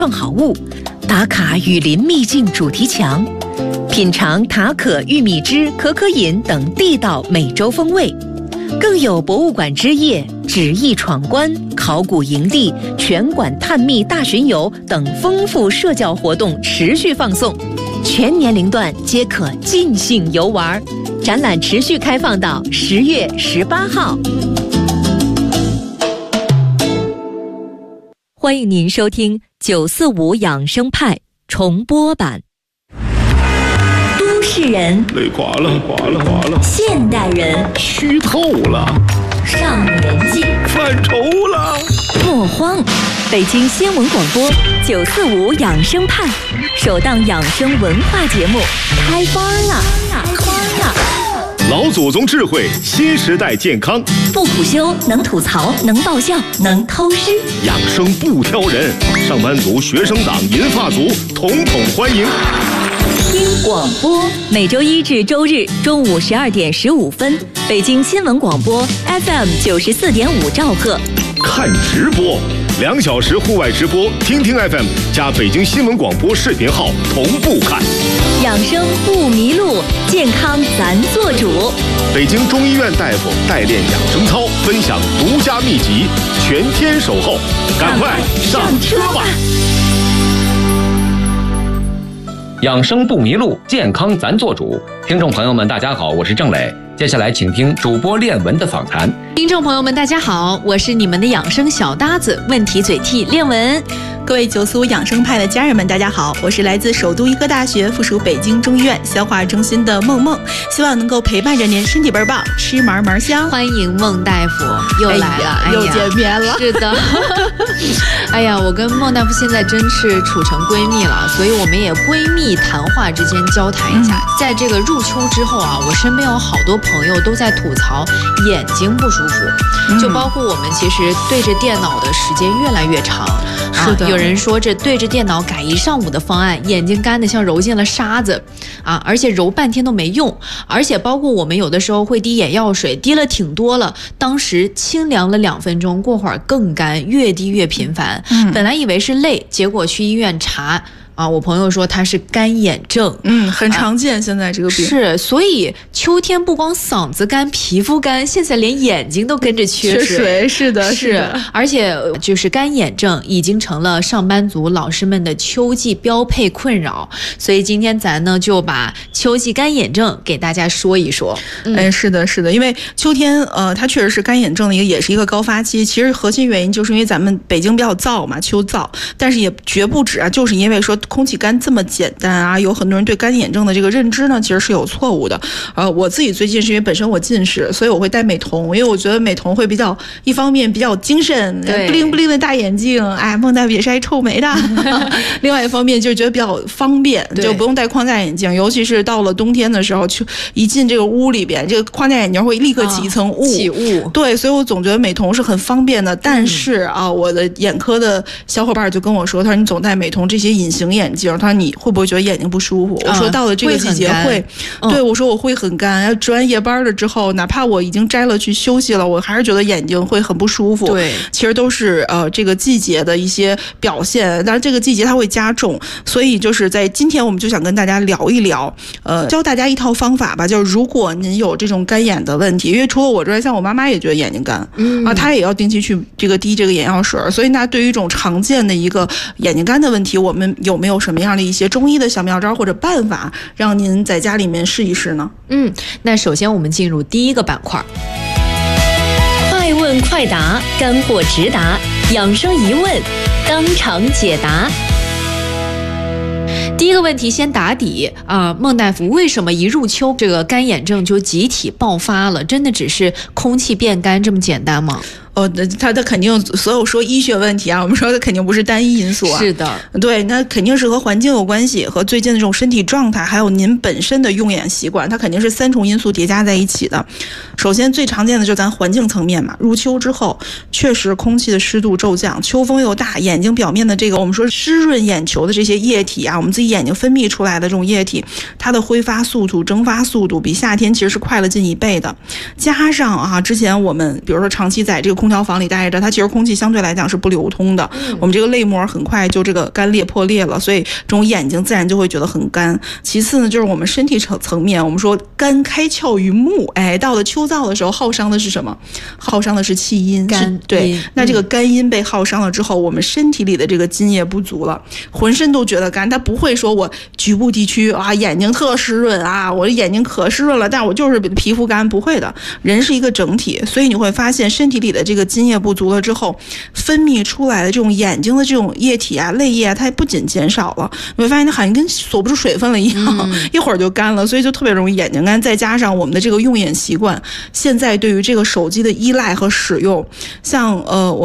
撞好物，打卡雨林秘境主题墙，品尝塔可玉米汁可可饮等地道美洲风味，更有博物馆之夜、纸艺闯关、考古营地、全馆探秘大巡游等丰富社交活动持续放送，全年龄段皆可尽兴游玩。展览持续开放到10月18号。欢迎您收听945养生派重播版。都市人累垮了， 现代人虚透了， 上年纪犯愁了。 莫慌，北京新闻广播945养生派首档养生文化节目开班了。 老祖宗智慧，新时代健康， 不苦修，能吐槽，能爆笑，能偷师， 养生不挑人，上班族、学生党、银发族统统欢迎。 听广播，每周一至周日中午12点15分，北京新闻广播 FM 94.5兆赫。 看直播，2小时户外直播，听听 FM 加北京新闻广播视频号同步看。 养生不迷路，健康咱做主。 北京中医院大夫代练养生操，分享独家秘籍，全天守候，赶快上车吧！ 养生不迷路，健康咱做主。听众朋友们，大家好，我是郑磊。接下来请听主播练文的访谈。 听众朋友们，大家好，我是你们的养生小搭子，问题嘴替练文。 各位945养生派的家人们，大家好，我是来自首都医科大学附属北京中医院消化中心的梦梦，希望能够陪伴着您身体倍儿棒，吃嘛嘛香。 欢迎孟大夫又来了， 又见面了。 是的，哎呀，我跟孟大夫现在真是处成闺蜜了，所以我们也闺蜜谈话之间交谈一下。在这个入秋之后啊，我身边有好多朋友都在吐槽眼睛不舒服，就包括我们其实对着电脑的时间越来越长。是的，有人说这对着电脑改1上午的方案，眼睛干得像揉进了沙子啊，而且揉半天都没用。而且包括我们有的时候会滴眼药水，滴了挺多了，当时清凉了2分钟，过会儿更干，越滴越频繁。本来以为是累，结果去医院查。啊，我朋友说他是干眼症， 很常见，现在这个病是，所以秋天不光嗓子干、皮肤干，现在连眼睛都跟着缺水。是的， 而且就是干眼症已经成了上班族老师们的秋季标配困扰，所以今天咱呢就把秋季干眼症给大家说一说。 是的，因为秋天它确实是干眼症的也是一个高发期。其实核心原因就是因为咱们北京比较燥嘛，秋燥，但是也绝不止啊，就是因为说空气干这么简单啊，有很多人对干眼症的这个认知呢，其实是有错误的。我自己最近是因为本身我近视，所以我会戴美瞳，因为我觉得美瞳会比较，一方面比较精神，不灵不灵的大眼镜，哎，孟大夫也是爱臭美的。另外一方面就觉得比较方便，就不用戴框架眼镜，尤其是到了冬天的时候，一进这个屋里边，这个框架眼镜会立刻起一层雾， 起雾。 对，所以我总觉得美瞳是很方便的。但是我的眼科的小伙伴就跟我说，他说你总戴美瞳这些隐形眼镜，他说你会不会觉得眼睛不舒服？我说到了这个季节会，对，我说我会很干。要值完夜班了之后，哪怕我已经摘了去休息了，我还是觉得眼睛会很不舒服。 对， 其实都是这个季节的一些表现，但是这个季节它会加重，所以就是在今天我们就想跟大家聊一聊，教大家一套方法吧，就是如果您有这种干眼的问题，因为除了我之外，像我妈妈也觉得眼睛干，她也要定期去滴这个眼药水，所以那对于一种常见的一个眼睛干的问题，我们有没有什么样的一些中医的小妙招或者办法，让您在家里面试一试呢？ 那首先我们进入第一个板块， 快问快答，干货直达，养生疑问当场解答。 第一个问题先打底啊，孟大夫，为什么一入秋这个干眼症就集体爆发了？真的只是空气变干这么简单吗？ 它肯定所有说医学问题啊，我们说的肯定不是单一因素啊。 是的， 对，那肯定是和环境有关系，和最近的这种身体状态，还有您本身的用眼习惯，它肯定是3重因素叠加在一起的。首先最常见的就是咱环境层面嘛，入秋之后，确实空气的湿度骤降，秋风又大，眼睛表面的这个我们说湿润眼球的这些液体啊，我们自己眼睛分泌出来的这种液体，它的挥发速度、蒸发速度比夏天其实是快了近1倍的。加上之前我们比如说长期在这个空调房里待着，它其实空气相对来讲是不流通的，我们这个泪膜很快就这个干裂破裂了，所以这种眼睛自然就会觉得很干。其次呢，就是我们身体层面，我们说肝开窍于目，到了秋燥的时候，耗伤的是什么？耗伤的是气阴， 肝对。那这个肝阴被耗伤了之后，我们身体里的这个津液不足了，浑身都觉得干。它不会说我局部地区啊眼睛特湿润啊，我的眼睛可湿润了，但我就是皮肤干，不会的。人是一个整体，所以你会发现身体里的这个津液不足了之后，分泌出来的这种眼睛的这种液体啊、泪液啊，它不仅减少了，你会发现它好像跟锁不住水分了一样，一会儿就干了，所以就特别容易眼睛干。再加上我们的这个用眼习惯，现在对于这个手机的依赖和使用，像我